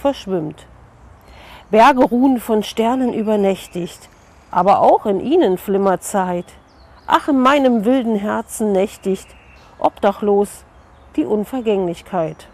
verschwimmt. Berge ruhen von Sternen übernächtigt, aber auch in ihnen flimmert Zeit. Ach, in meinem wilden Herzen nächtigt, obdachlos, die Unvergänglichkeit.